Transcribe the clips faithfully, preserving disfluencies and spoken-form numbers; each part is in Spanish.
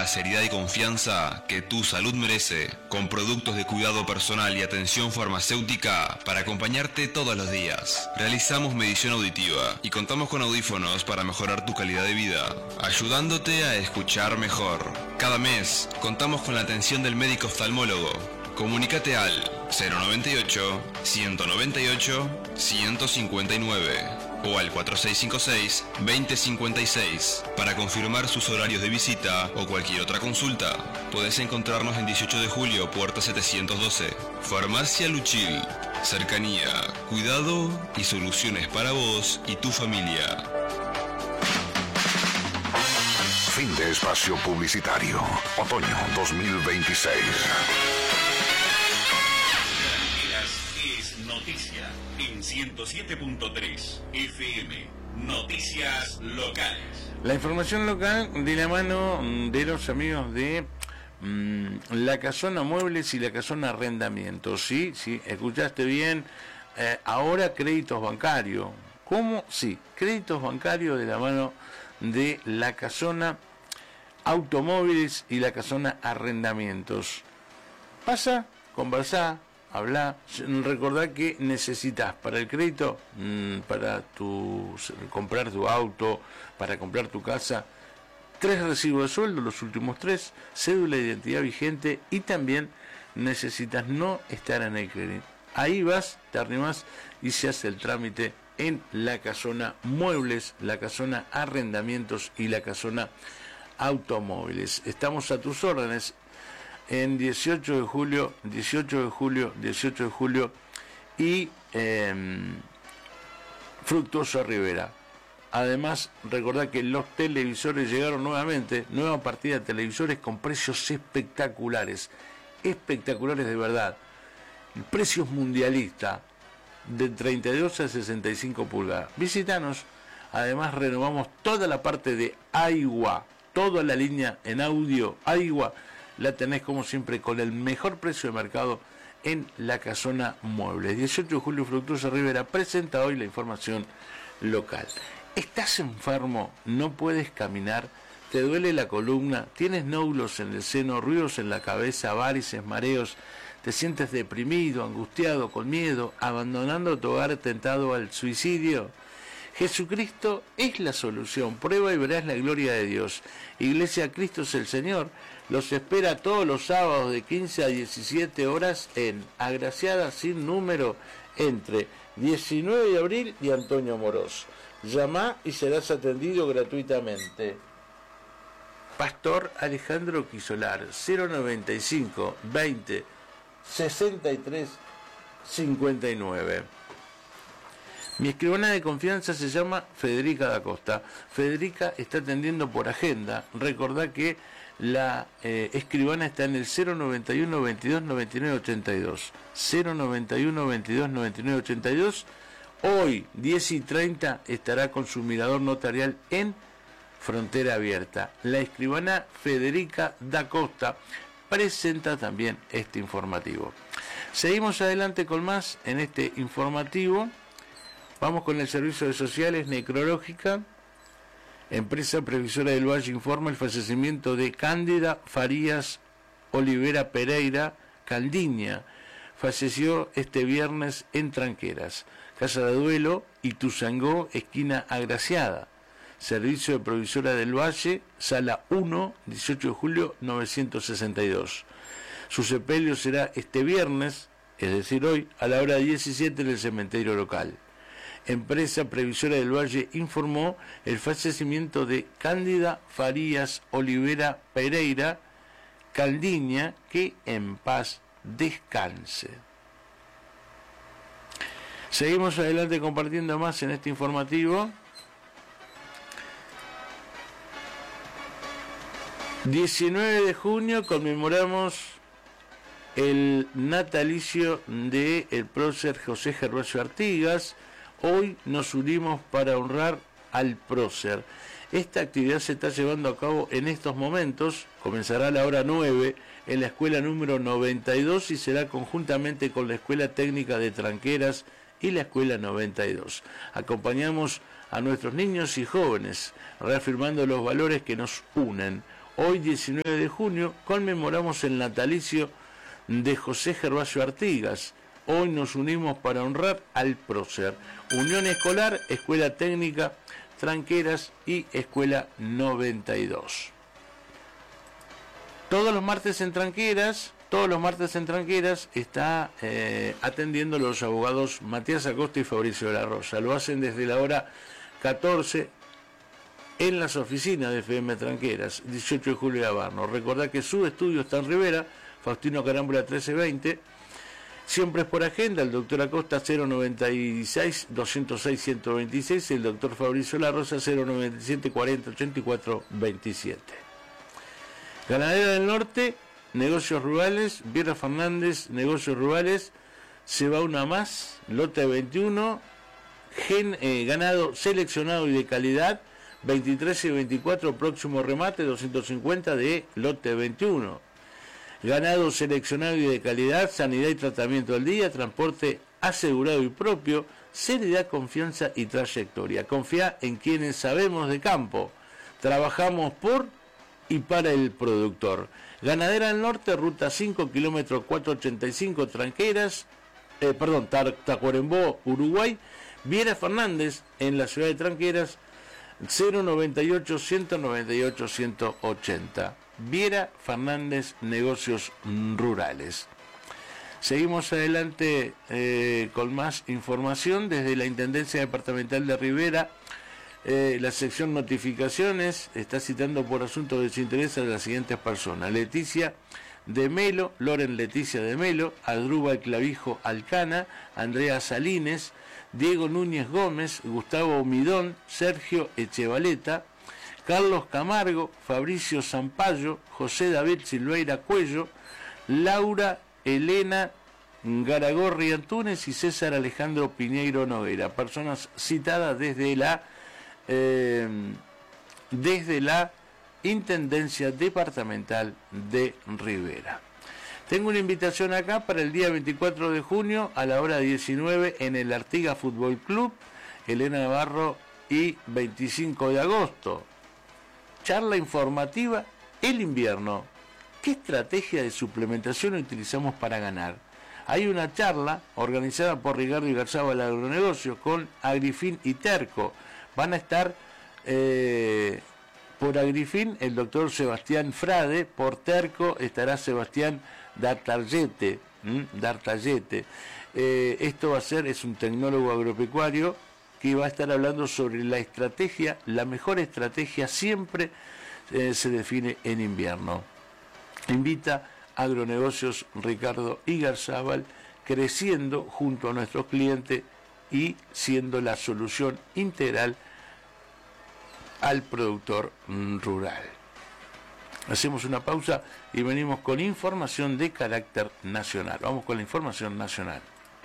la seriedad y confianza que tu salud merece, con productos de cuidado personal y atención farmacéutica para acompañarte todos los días. Realizamos medición auditiva y contamos con audífonos para mejorar tu calidad de vida, ayudándote a escuchar mejor. Cada mes contamos con la atención del médico oftalmólogo. Comunícate al cero noventa y ocho, ciento noventa y ocho, ciento cincuenta y nueve o al cuatro seis cinco seis, veinte cincuenta y seis para confirmar sus horarios de visita o cualquier otra consulta. Puedes encontrarnos en dieciocho de julio, puerta setecientos doce. Farmacia Luchil. Cercanía, cuidado y soluciones para vos y tu familia. Fin de espacio publicitario. Otoño dos mil veintiséis. Es noticia en ciento siete punto tres F M. Noticias locales. La información local de la mano de los amigos de mmm, La Casona Muebles y La Casona Arrendamientos. Sí, sí, escuchaste bien. Eh, ahora créditos bancarios. ¿Cómo? Sí, créditos bancarios de la mano de La Casona Automóviles y La Casona Arrendamientos. Pasa, conversá, hablá, recordá que necesitas para el crédito, mmm, para tu comprar tu auto, para comprar tu casa, tres recibos de sueldo, los últimos tres, cédula de identidad vigente y también necesitas no estar en el crédito. Ahí vas, te arrimás y se hace el trámite en La Casona Muebles, La Casona Arrendamientos y La Casona Automóviles. Estamos a tus órdenes en dieciocho de julio, dieciocho de julio, dieciocho de julio y eh, Fructuoso Rivera. Además, recordad que los televisores llegaron nuevamente, nueva partida de televisores con precios espectaculares, espectaculares de verdad. Precios mundialistas de treinta y dos a sesenta y cinco pulgadas. Visítanos. Además, renovamos toda la parte de Aigua, toda la línea en audio Aigua. La tenés como siempre con el mejor precio de mercado en La Casona Muebles. dieciocho de julio, Fructuoso Rivera presenta hoy la información local. ¿Estás enfermo? ¿No puedes caminar? ¿Te duele la columna? ¿Tienes nódulos en el seno? ¿Ruidos en la cabeza? ¿Varices? ¿Mareos? ¿Te sientes deprimido, angustiado, con miedo, abandonando tu hogar, tentado al suicidio? Jesucristo es la solución. Prueba y verás la gloria de Dios. Iglesia Cristo es el Señor. Los espera todos los sábados de quince a diecisiete horas en Agraciada sin número entre diecinueve de abril y Antonio Morós. Llama y serás atendido gratuitamente. Pastor Alejandro Quisolar, cero noventa y cinco, veinte, sesenta y tres, cincuenta y nueve. Mi escribana de confianza se llama Federica da Costa. Federica está atendiendo por agenda. Recordá que la eh, escribana está en el cero noventa y uno, veintidós, noventa y nueve, ochenta y dos. cero noventa y uno, veintidós, noventa y nueve, ochenta y dos. Hoy, diez y treinta, estará con su mirador notarial en Frontera Abierta. La escribana Federica da Costa presenta también este informativo. Seguimos adelante con más en este informativo. Vamos con el Servicio de Sociales Necrológica. Empresa Previsora del Valle informa el fallecimiento de Cándida Farías Olivera Pereira Caldiña. Falleció este viernes en Tranqueras. Casa de Duelo, Ituzangó, esquina Agraciada. Servicio de Provisora del Valle, Sala uno, dieciocho de julio, novecientos sesenta y dos. Su sepelio será este viernes, es decir hoy, a la hora diecisiete en el cementerio local. Empresa Previsora del Valle informó el fallecimiento de Cándida Farías Olivera Pereira Caldiña, que en paz descanse. Seguimos adelante compartiendo más en este informativo. diecinueve de junio conmemoramos el natalicio de el prócer José Gervasio Artigas. Hoy nos unimos para honrar al prócer. Esta actividad se está llevando a cabo en estos momentos. Comenzará a la hora nueve en la escuela número noventa y dos y será conjuntamente con la Escuela Técnica de Tranqueras y la Escuela noventa y dos. Acompañamos a nuestros niños y jóvenes, reafirmando los valores que nos unen. Hoy, diecinueve de junio, conmemoramos el natalicio de José Gervasio Artigas. Hoy nos unimos para honrar al prócer. Unión Escolar, Escuela Técnica Tranqueras y Escuela noventa y dos. Todos los martes en Tranqueras, todos los martes en Tranqueras está eh, atendiendo los abogados Matías Acosta y Fabricio de la Rosa. Lo hacen desde la hora catorce en las oficinas de F M Tranqueras, dieciocho de julio de Abarno. Recordá que su estudio está en Rivera, Faustino Carámbula trece veinte. Siempre es por agenda, el doctor Acosta cero noventa y seis, doscientos seis, ciento veintiséis, el doctor Fabricio La Rosa cero noventa y siete, cuarenta, ochenta y cuatro, veintisiete. Ganadera del Norte, negocios rurales, Viera Fernández, negocios rurales, se va una más, lote veintiuno, gen, eh, ganado seleccionado y de calidad, veintitrés y veinticuatro, próximo remate, doscientos cincuenta de lote veintiuno. Ganado seleccionado y de calidad, sanidad y tratamiento al día, transporte asegurado y propio, seriedad, confianza y trayectoria. Confía en quienes sabemos de campo. Trabajamos por y para el productor. Ganadera del Norte, ruta cinco, kilómetro cuatrocientos ochenta y cinco, Tranqueras, eh, perdón, Tacuarembó, Uruguay. Viera Fernández, en la ciudad de Tranqueras, cero noventa y ocho, ciento noventa y ocho, ciento ochenta. Viera Fernández, negocios rurales. Seguimos adelante eh, con más información desde la Intendencia Departamental de Rivera. Eh, la sección notificaciones está citando por asunto de su interés a las siguientes personas: Leticia de Melo, Loren Leticia de Melo, Adrúbal Clavijo Alcana, Andrea Salines, Diego Núñez Gómez, Gustavo Midón, Sergio Echevaleta, Carlos Camargo, Fabricio Zampayo, José David Silveira Cuello, Laura Elena Garagorri Antunes y César Alejandro Piñeiro Noguera, personas citadas desde la eh, desde la Intendencia Departamental de Rivera. Tengo una invitación acá para el día veinticuatro de junio a la hora diecinueve en el Artigas Fútbol Club, Elena Navarro, y veinticinco de agosto. Charla informativa, el invierno. ¿Qué estrategia de suplementación utilizamos para ganar? Hay una charla organizada por Ricardo y Garzábal Agronegocios con Agrifin y Terco. Van a estar eh, por Agrifin el doctor Sebastián Frade, por Terco estará Sebastián D'Artagete. D'Artagete. Eh, esto va a ser, es un tecnólogo agropecuario que va a estar hablando sobre la estrategia. La mejor estrategia siempre eh, se define en invierno. Invita a Agronegocios Ricardo Igarzábal, creciendo junto a nuestros clientes y siendo la solución integral al productor rural. Hacemos una pausa y venimos con información de carácter nacional. Vamos con la información nacional.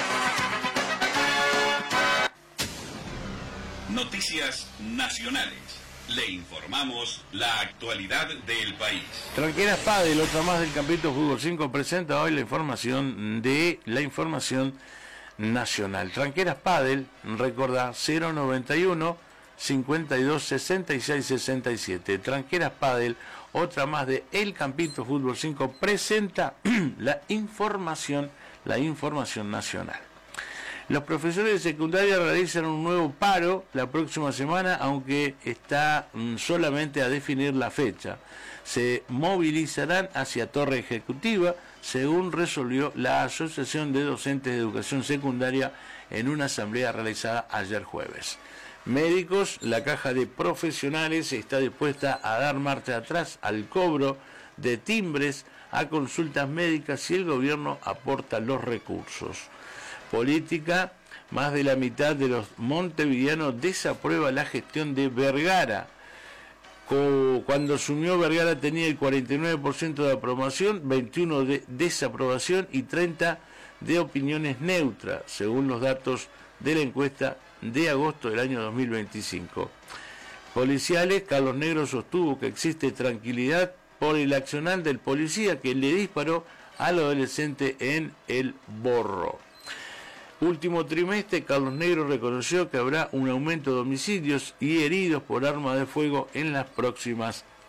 Noticias nacionales. Le informamos la actualidad del país. Tranqueras Padel, otra más del Campito Fútbol cinco, presenta hoy la información de la información nacional. Tranqueras Padel, recordá, cero noventa y uno, cincuenta y dos, sesenta y seis, sesenta y siete. Tranqueras Padel, otra más de El Campito Fútbol cinco, presenta la información, la información nacional. Los profesores de secundaria realizan un nuevo paro la próxima semana, aunque está solamente a definir la fecha. Se movilizarán hacia Torre Ejecutiva, según resolvió la Asociación de Docentes de Educación Secundaria en una asamblea realizada ayer jueves. Médicos, la caja de profesionales está dispuesta a dar marcha atrás al cobro de timbres a consultas médicas si el gobierno aporta los recursos. Política, más de la mitad de los montevideanos desaprueba la gestión de Vergara. Cuando asumió Vergara tenía el cuarenta y nueve por ciento de aprobación, veintiuno por ciento de desaprobación y treinta por ciento de opiniones neutras, según los datos de la encuesta de agosto del año dos mil veinticinco. Policiales, Carlos Negro sostuvo que existe tranquilidad por el accionar del policía que le disparó al adolescente en El Borro. Último trimestre, Carlos Negro reconoció que habrá un aumento de homicidios y heridos por arma de fuego en las próximas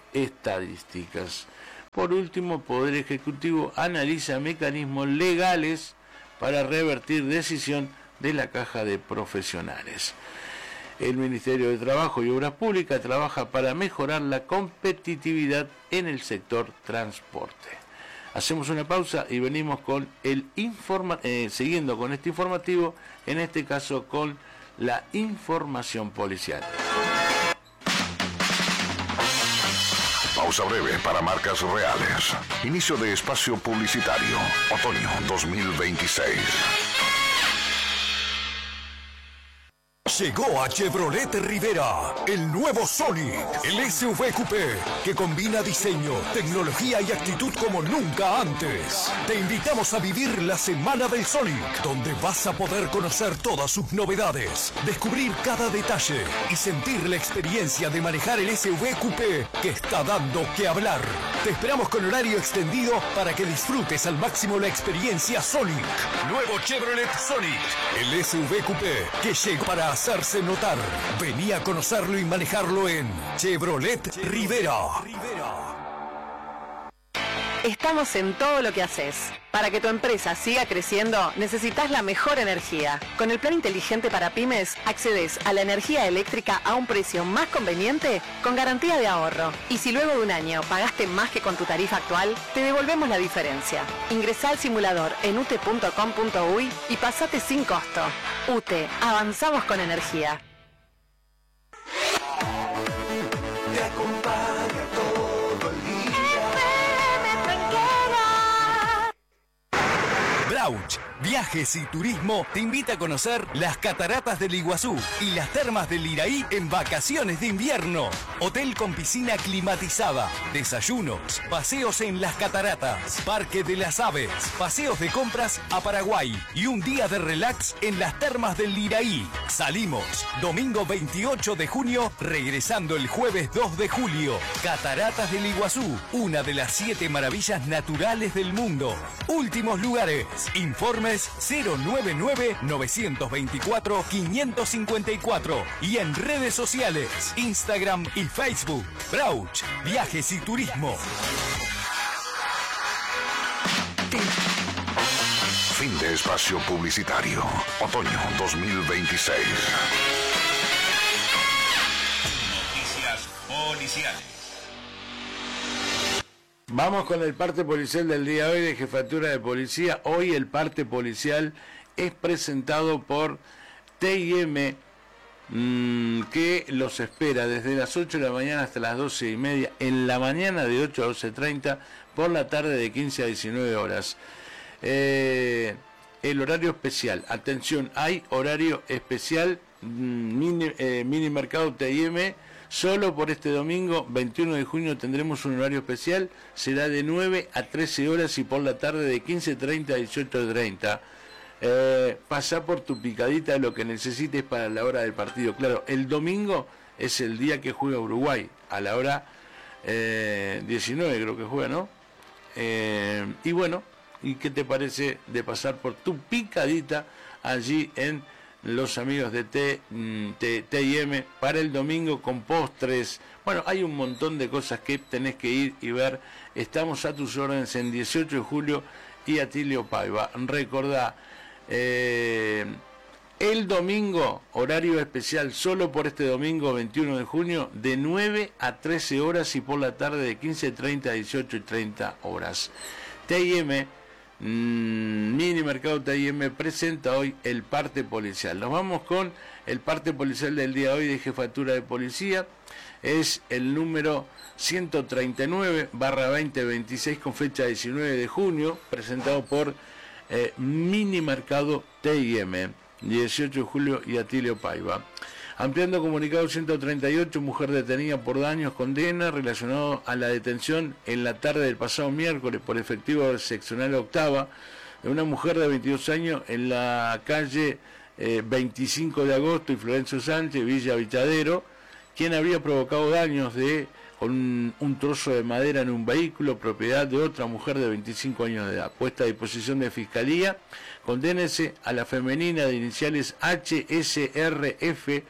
estadísticas. Por último, el Poder Ejecutivo analiza mecanismos legales para revertir decisión de la Caja de Profesionales. El Ministerio de Trabajo y Obras Públicas trabaja para mejorar la competitividad en el sector transporte. Hacemos una pausa y venimos con el informa eh, siguiendo con este informativo, en este caso con la información policial. Pausa breve para marcas reales. Inicio de espacio publicitario. Otoño dos mil veintiséis. Llegó a Chevrolet Rivera el nuevo Sonic, el S U V Coupé, que combina diseño, tecnología y actitud como nunca antes. Te invitamos a vivir la Semana del Sonic, donde vas a poder conocer todas sus novedades, descubrir cada detalle y sentir la experiencia de manejar el S U V Coupé que está dando que hablar. Te esperamos con horario extendido para que disfrutes al máximo la experiencia Sonic. Nuevo Chevrolet Sonic, el S U V Coupé que llega para hacerse notar. Vení a conocerlo y manejarlo en Chevrolet Rivera. Estamos en todo lo que haces. Para que tu empresa siga creciendo, necesitas la mejor energía. Con el plan inteligente para pymes, accedes a la energía eléctrica a un precio más conveniente con garantía de ahorro. Y si luego de un año pagaste más que con tu tarifa actual, te devolvemos la diferencia. Ingresá al simulador en u t e punto com punto u y y pasate sin costo. U T E, avanzamos con energía. Te acompaña todo el día. Brauch Viajes y Turismo te invita a conocer las cataratas del Iguazú y las termas del Iraí en vacaciones de invierno. Hotel con piscina climatizada, desayunos, paseos en las cataratas, Parque de las Aves, paseos de compras a Paraguay y un día de relax en las termas del Iraí. Salimos domingo veintiocho de junio, regresando el jueves dos de julio. Cataratas del Iguazú, una de las siete maravillas naturales del mundo. Últimos lugares. Informes cero nueve nueve, nueve dos cuatro, cinco cinco cuatro y en redes sociales, Instagram y Facebook. Brauch Viajes y Turismo. Fin de espacio publicitario. Otoño dos mil veintiséis. Noticias policiales. Vamos con el parte policial del día de hoy de Jefatura de Policía. Hoy el parte policial es presentado por T I M, mmm, que los espera desde las ocho de la mañana hasta las doce y media, en la mañana de ocho a doce treinta, por la tarde de quince a diecinueve horas. Eh, el horario especial, atención, hay horario especial, mini, eh, mini mercado T I M. Solo por este domingo, veintiuno de junio, tendremos un horario especial. Será de nueve a trece horas y por la tarde de quince treinta a dieciocho treinta. Eh, pasá por tu picadita de lo que necesites para la hora del partido. Claro, el domingo es el día que juega Uruguay, a la hora eh, diecinueve creo que juega, ¿no? Eh, y bueno, ¿y qué te parece de pasar por tu picadita allí en los amigos de T, T, T I M para el domingo con postres? Bueno, hay un montón de cosas que tenés que ir y ver. Estamos a tus órdenes en dieciocho de julio y Atilio Paiva. Recordá, eh, el domingo, horario especial solo por este domingo veintiuno de junio, de nueve a trece horas y por la tarde de quince treinta a dieciocho treinta horas. T I M, Mm, Mini Mercado T I M presenta hoy el parte policial. Nos vamos con el parte policial del día de hoy de Jefatura de Policía. Es el número ciento treinta y nueve barra veinte veintiséis con fecha diecinueve de junio, presentado por eh, Mini Mercado T I M, dieciocho de julio y Atilio Paiva. Ampliando comunicado ciento treinta y ocho, mujer detenida por daños, condena relacionado a la detención en la tarde del pasado miércoles por efectivo seccional octava de una mujer de veintidós años en la calle eh, veinticinco de agosto y Florencio Sánchez, Villa Vitadero, quien habría provocado daños de con un, un trozo de madera en un vehículo propiedad de otra mujer de veinticinco años de edad. Puesta a disposición de Fiscalía, condénese a la femenina de iniciales H S R F,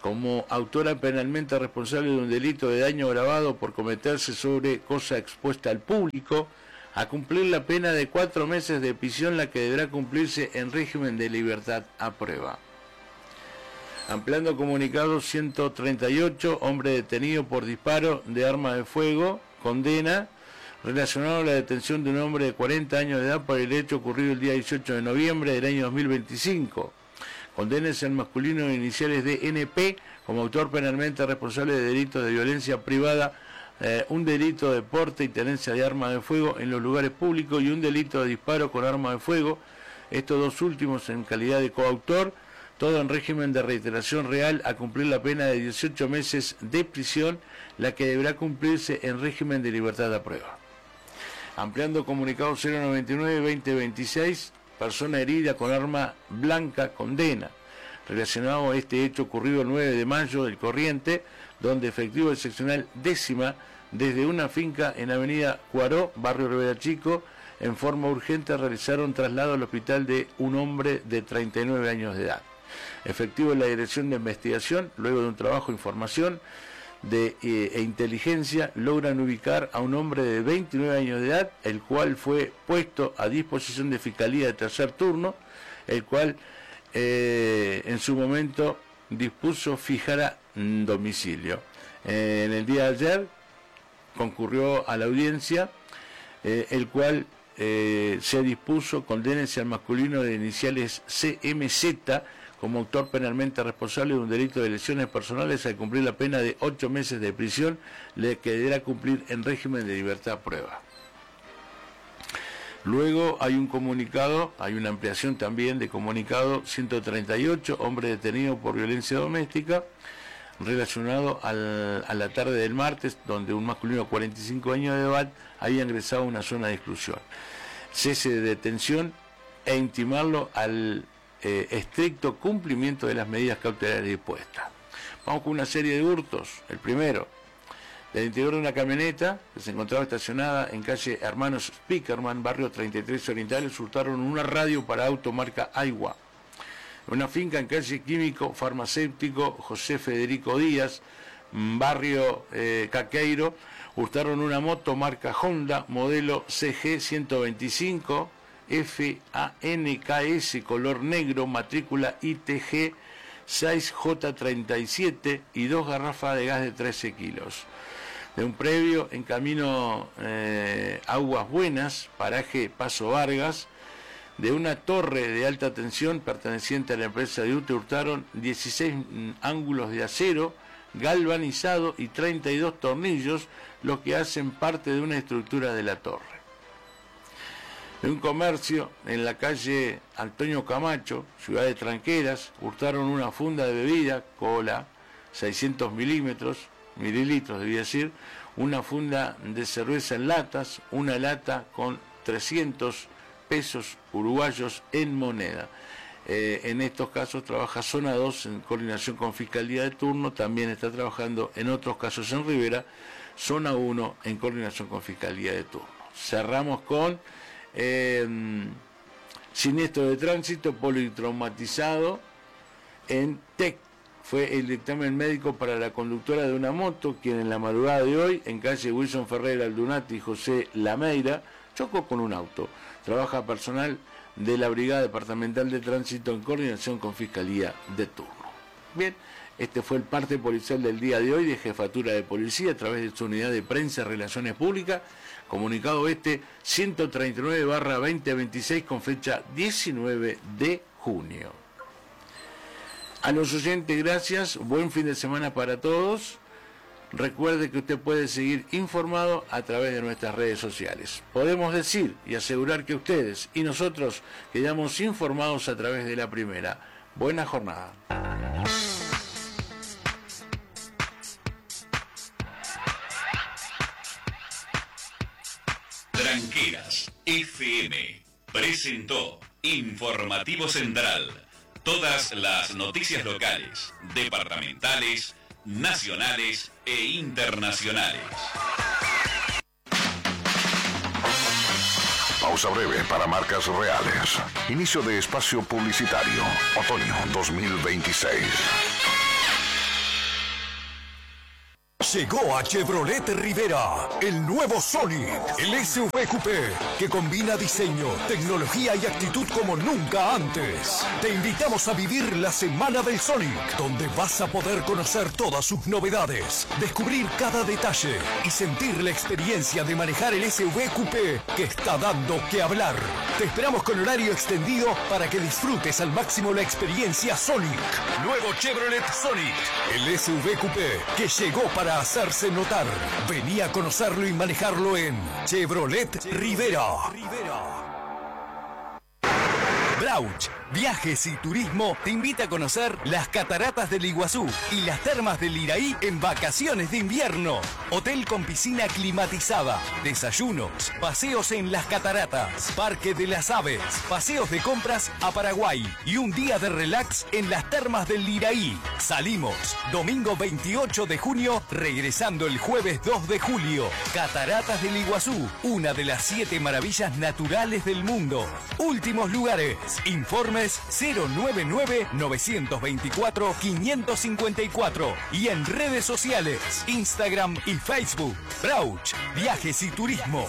como autora penalmente responsable de un delito de daño agravado por cometerse sobre cosa expuesta al público, a cumplir la pena de cuatro meses de prisión, la que deberá cumplirse en régimen de libertad a prueba. Ampliando comunicado ciento treinta y ocho, hombre detenido por disparo de arma de fuego, condena, relacionado a la detención de un hombre de cuarenta años de edad por el hecho ocurrido el día dieciocho de noviembre del año dos mil veinticinco. Condénese al masculino de iniciales de N P como autor penalmente responsable de delitos de violencia privada, eh, un delito de porte y tenencia de arma de fuego en los lugares públicos y un delito de disparo con arma de fuego, estos dos últimos en calidad de coautor, todo en régimen de reiteración real, a cumplir la pena de dieciocho meses de prisión, la que deberá cumplirse en régimen de libertad a prueba. Ampliando comunicado cero noventa y nueve veinte veintiséis, persona herida con arma blanca, condena, relacionado a este hecho ocurrido el nueve de mayo del corriente, donde efectivo del seccional décima, desde una finca en avenida Cuaró, barrio Rivera Chico, en forma urgente realizaron traslado al hospital de un hombre de treinta y nueve años de edad. Efectivo en la Dirección de Investigación, luego de un trabajo de información de, eh, e inteligencia, logran ubicar a un hombre de veintinueve años de edad, el cual fue puesto a disposición de Fiscalía de tercer turno, el cual eh, en su momento dispuso fijar domicilio. Eh, en el día de ayer concurrió a la audiencia, eh, el cual eh, se dispuso condénese al masculino de iniciales C M Z como autor penalmente responsable de un delito de lesiones personales, al cumplir la pena de ocho meses de prisión, le que deberá cumplir en régimen de libertad a prueba. Luego hay un comunicado, hay una ampliación también de comunicado ciento treinta y ocho, hombre detenido por violencia doméstica, relacionado al, a la tarde del martes, donde un masculino de cuarenta y cinco años de edad había ingresado a una zona de exclusión. Cese de detención e intimarlo al eh, estricto cumplimiento de las medidas cautelares dispuestas. Vamos con una serie de hurtos. El primero, del interior de una camioneta que se encontraba estacionada en calle Hermanos Spickerman, barrio treinta y tres Orientales, hurtaron una radio para auto marca Aigua. Una finca en calle Químico Farmacéutico José Federico Díaz, barrio eh, Caqueiro, hurtaron una moto marca Honda, modelo C G ciento veinticinco, F A N K S, color negro, matrícula I T G seis J treinta y siete y dos garrafas de gas de trece kilos. De un previo en camino eh, Aguas Buenas, paraje Paso Vargas, de una torre de alta tensión perteneciente a la empresa de U T E, hurtaron dieciséis ángulos de acero galvanizado y treinta y dos tornillos, los que hacen parte de una estructura de la torre. De un comercio en la calle Antonio Camacho, ciudad de Tranqueras, hurtaron una funda de bebida, cola, seiscientos milímetros, mililitros debía decir, una funda de cerveza en latas, una lata con trescientos pesos uruguayos en moneda. Eh, en estos casos trabaja Zona dos en coordinación con Fiscalía de turno, también está trabajando en otros casos en Rivera, Zona uno en coordinación con Fiscalía de turno. Cerramos con eh, siniestro de tránsito politraumatizado en Tec. Fue el dictamen médico para la conductora de una moto, quien en la madrugada de hoy, en calle Wilson Ferrer Aldunati y José Lameira, chocó con un auto. Trabaja personal de la Brigada Departamental de Tránsito en coordinación con Fiscalía de turno. Bien, este fue el parte policial del día de hoy de Jefatura de Policía a través de su unidad de prensa y relaciones públicas, comunicado este ciento treinta y nueve barra veinte veintiséis con fecha diecinueve de junio. A los oyentes, gracias, buen fin de semana para todos. Recuerde que usted puede seguir informado a través de nuestras redes sociales. Podemos decir y asegurar que ustedes y nosotros quedamos informados a través de la primera. Buena jornada. Tranqueras F M presentó Informativo Central. Todas las noticias locales, departamentales, nacionales e internacionales. Pausa breve para marcas reales. Inicio de espacio publicitario. Otoño dos mil veintiséis. Llegó a Chevrolet Rivera el nuevo Sonic, el S U V Coupé, que combina diseño, tecnología y actitud como nunca antes. Te invitamos a vivir la Semana del Sonic, donde vas a poder conocer todas sus novedades, descubrir cada detalle y sentir la experiencia de manejar el S U V Coupé que está dando que hablar. Te esperamos con horario extendido para que disfrutes al máximo la experiencia Sonic. Nuevo Chevrolet Sonic, el S U V Coupé que llegó para hacerse notar. Vení a conocerlo y manejarlo en Chevrolet Rivera. Brauch Viajes y Turismo te invita a conocer las cataratas del Iguazú y las termas del Iraí en vacaciones de invierno. Hotel con piscina climatizada, desayunos, paseos en las cataratas, Parque de las Aves, paseos de compras a Paraguay y un día de relax en las termas del Iraí. Salimos domingo veintiocho de junio, regresando el jueves dos de julio. Cataratas del Iguazú, una de las siete maravillas naturales del mundo. Últimos lugares. Informes cero nueve nueve, nueve dos cuatro, cinco cinco cuatro y en redes sociales, Instagram y Facebook. Brauch Viajes y Turismo.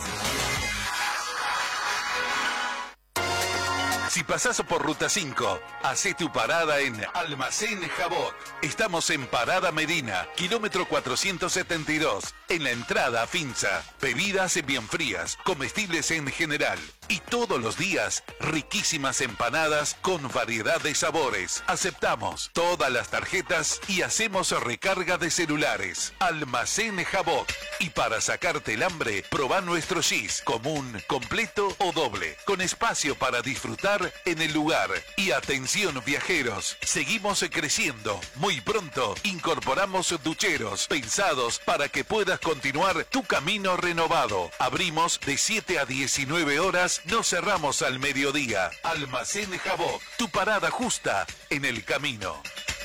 Si pasás por Ruta cinco, hacé tu parada en Almacén Jabot. Estamos en Parada Medina, kilómetro cuatrocientos setenta y dos, en la entrada a Finza. Bebidas bien frías, comestibles en general. Y todos los días, riquísimas empanadas con variedad de sabores. Aceptamos todas las tarjetas y hacemos recarga de celulares. Almacén Jabot. Y para sacarte el hambre, probá nuestro gis, común, completo o doble, con espacio para disfrutar en el lugar. Y atención viajeros, seguimos creciendo. Muy pronto incorporamos ducheros pensados para que puedas continuar tu camino renovado. Abrimos de siete a diecinueve horas, no cerramos al mediodía. Almacén Jabot, tu parada justa en el camino.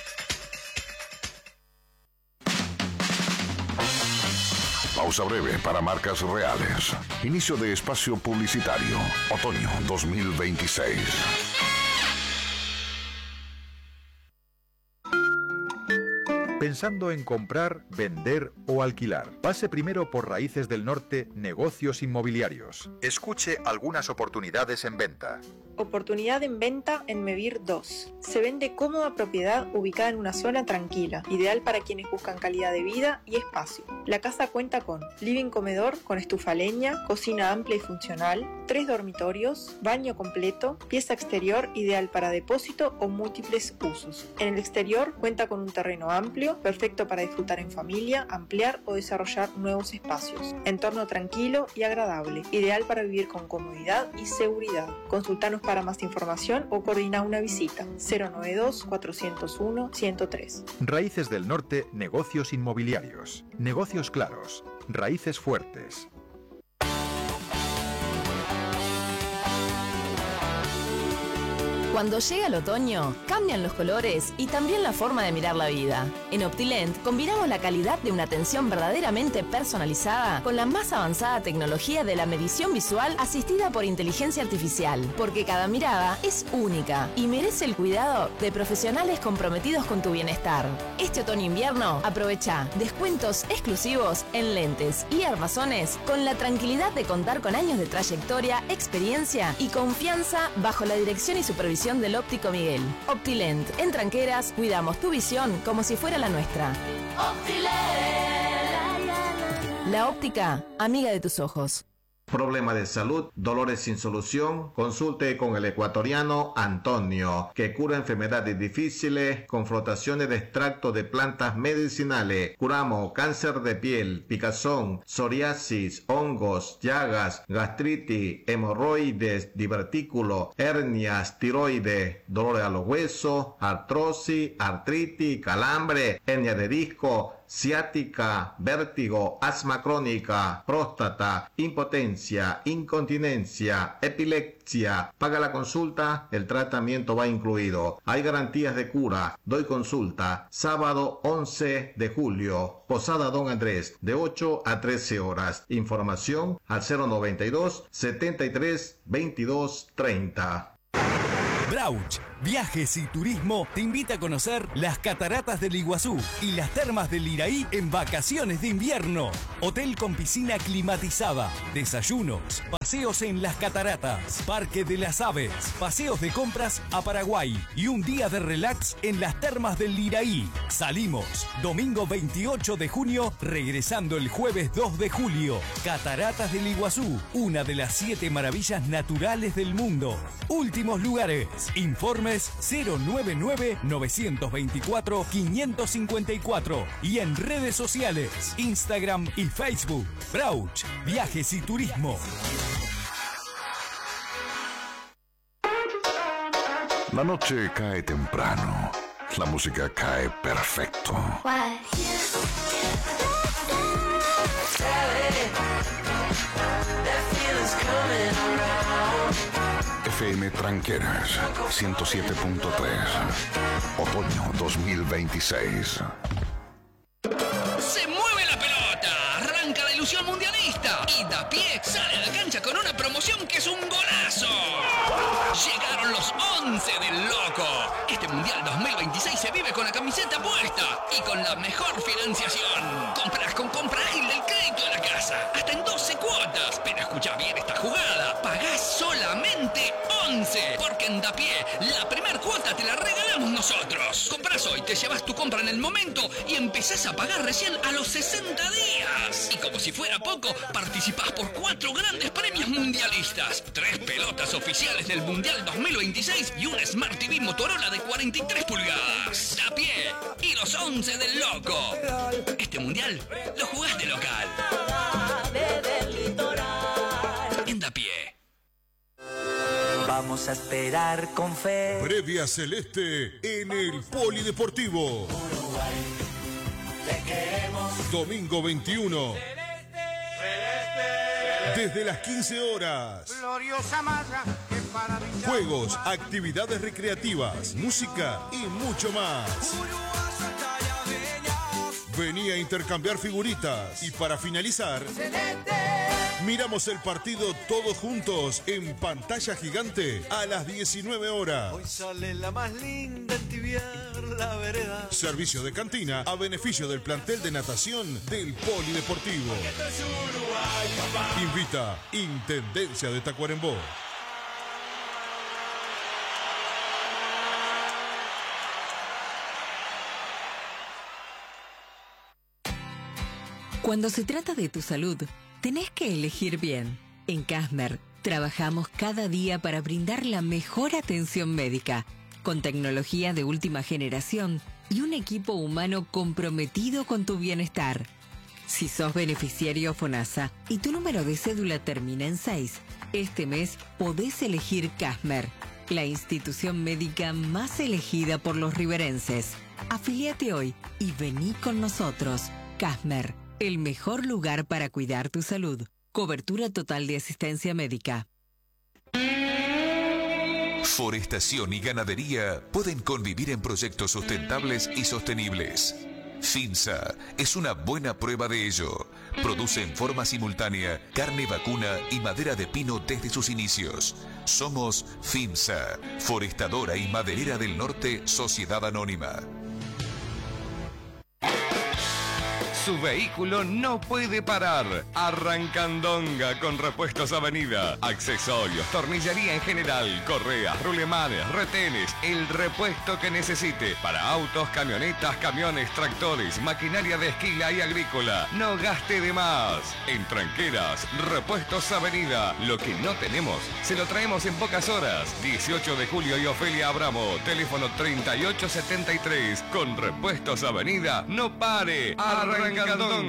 Pausa breve para marcas reales. Inicio de espacio publicitario. Otoño dos mil veintiséis. Pensando en comprar, vender o alquilar. Pase primero por Raíces del Norte Negocios Inmobiliarios. Escuche algunas oportunidades en venta. Oportunidad en venta en Mevir dos. Se vende cómoda propiedad ubicada en una zona tranquila, ideal para quienes buscan calidad de vida y espacio. La casa cuenta con living comedor con estufa a leña, cocina amplia y funcional, tres dormitorios, baño completo, pieza exterior ideal para depósito o múltiples usos. En el exterior cuenta con un terreno amplio, perfecto para disfrutar en familia, ampliar o desarrollar nuevos espacios. Entorno tranquilo y agradable, ideal para vivir con comodidad y seguridad. Consultanos para más información o coordina una visita. cero noventa y dos, cuatrocientos uno, ciento tres. Raíces del Norte Negocios Inmobiliarios. Negocios claros. Raíces fuertes. Cuando llega el otoño, cambian los colores y también la forma de mirar la vida. En Optilent combinamos la calidad de una atención verdaderamente personalizada con la más avanzada tecnología de la medición visual asistida por inteligencia artificial, porque cada mirada es única y merece el cuidado de profesionales comprometidos con tu bienestar. Este otoño-invierno aprovecha descuentos exclusivos en lentes y armazones con la tranquilidad de contar con años de trayectoria, experiencia y confianza bajo la dirección y supervisión del óptico Miguel. Optilent, en Tranqueras, cuidamos tu visión como si fuera la nuestra. Optilent. La óptica, amiga de tus ojos. Problema de salud, dolores sin solución, consulte con el ecuatoriano Antonio, que cura enfermedades difíciles con flotaciones de extracto de plantas medicinales. Curamos cáncer de piel, picazón, psoriasis, hongos, llagas, gastritis, hemorroides, divertículos, hernias, tiroides, dolores a los huesos, artrosis, artritis, calambre, hernia de disco, ciática, vértigo, asma crónica, próstata, impotencia, incontinencia, epilepsia. Paga la consulta, el tratamiento va incluido. Hay garantías de cura. Doy consulta. Sábado once de julio. Posada Don Andrés, de ocho a trece horas. Información al cero noventa y dos, setenta y tres, veintidós, treinta. Brauch Viajes y Turismo te invita a conocer las cataratas del Iguazú y las termas del Iraí en vacaciones de invierno. Hotel con piscina climatizada, desayunos, paseos en las cataratas, Parque de las Aves, paseos de compras a Paraguay y un día de relax en las termas del Iraí. Salimos domingo veintiocho de junio, regresando el jueves dos de julio. Cataratas del Iguazú, una de las siete maravillas naturales del mundo. Últimos lugares. Informes cero nueve nueve, nueve dos cuatro, cinco cinco cuatro y en redes sociales, Instagram y Facebook. Brauch, Viajes y Turismo. La noche cae temprano. La música cae perfecto. F M Tranqueras ciento siete punto tres. Otoño dos mil veintiséis. Se mueve la pelota, arranca la ilusión mundialista y Dapié sale a la cancha con una promoción que es un golazo. Llegaron los once del loco. Este Mundial dos mil veintiséis se vive con la camiseta puesta y con la mejor financiación. Compras con compra ágil del crédito de la casa, hasta en doce cuotas. Pero escucha bien esta jugada, pagás solamente once, porque en Dapié la primer cuota te la regalamos nosotros. Compras hoy, te llevas tu compra en el momento y empezás a pagar recién a los sesenta días. Y como si fuera poco, participás por cuatro grandes premios mundialistas. Tres pelotas oficiales del Mundial dos mil veintiséis y un Smart T V Motorola de cuarenta y tres pulgadas. Dapié y los once del loco. Este Mundial lo jugás de local. En Dapié. Vamos a esperar con fe. Previa celeste en el Polideportivo. Uruguay, te queremos. Domingo veintiuno. Celeste, celeste. Desde las quince horas. Gloriosa malla que para dicha Juegos, Uruguay. actividades recreativas, música y mucho más. Vení a intercambiar figuritas. Y para finalizar, Celeste. miramos el partido todos juntos en pantalla gigante a las diecinueve horas. Hoy sale la más linda en tibiar la vereda. Servicio de cantina a beneficio del plantel de natación del Polideportivo. Esto es Uruguay, papá. Invita Intendencia de Tacuarembó. Cuando se trata de tu salud, tenés que elegir bien. En Casmer, trabajamos cada día para brindar la mejor atención médica, con tecnología de última generación y un equipo humano comprometido con tu bienestar. Si sos beneficiario FONASA y tu número de cédula termina en seis, este mes podés elegir Casmer, la institución médica más elegida por los riverenses. Afiliate hoy y vení con nosotros. Casmer, el mejor lugar para cuidar tu salud. Cobertura total de asistencia médica. Forestación y ganadería pueden convivir en proyectos sustentables y sostenibles. FIMSA es una buena prueba de ello. Produce en forma simultánea carne vacuna y madera de pino desde sus inicios. Somos FIMSA, Forestadora y Maderera del Norte, Sociedad Anónima. Su vehículo no puede parar. Arrancandonga con Repuestos Avenida. Accesorios, tornillería en general, correas, rulemanes, retenes, el repuesto que necesite. Para autos, camionetas, camiones, tractores, maquinaria de esquila y agrícola. No gaste de más. En Tranqueras, Repuestos Avenida. Lo que no tenemos, se lo traemos en pocas horas. dieciocho de julio y Ofelia Abramo. Teléfono treinta y ocho setenta y tres. Con Repuestos Avenida, no pare. Arrancandonga.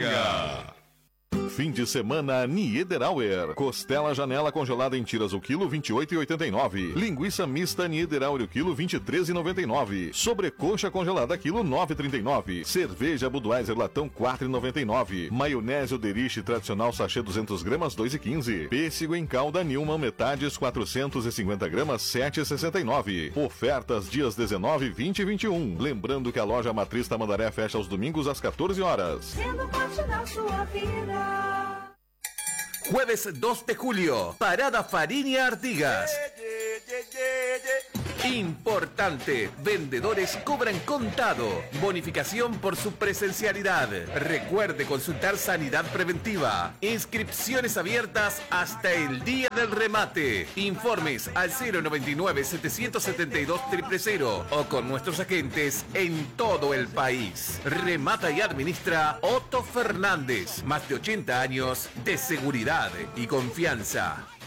Fim de semana Niederauer. Costela janela congelada em tiras o quilo vinte e oito reais e oitenta e nove centavos. Linguiça mista Niederauer o quilo vinte e três reais e noventa e nove centavos. Sobrecoxa congelada quilo nove reais e trinta e nove centavos. Cerveja Budweiser latão quatro reais e noventa e nove centavos. Maionese Oderich tradicional sachê duzentas gramas dois reais e quinze centavos. Pêssego em calda Nilman metades quatrocentas e cinquenta gramas sete reais e sessenta e nove centavos. Ofertas dias dezenove, vinte e vinte e um. Lembrando que a loja Matriz Tamandaré fecha aos domingos às quatorze horas. Sendo parte da sua vida. Jueves dos de julio, Parada Fariña Artigas. Importante, vendedores cobran contado. Bonificación por su presencialidad. Recuerde consultar Sanidad Preventiva. Inscripciones abiertas hasta el día del remate. Informes al cero noventa y nueve, setecientos setenta y dos, cero cero cero o con nuestros agentes en todo el país. Remata y administra Otto Fernández. Más de ochenta años de seguridad y confianza.